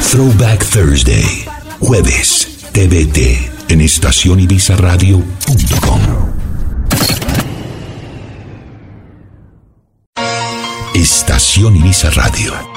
Throwback Thursday, jueves, TVT, en estacionibizaradio.com. Estación Ibiza Radio.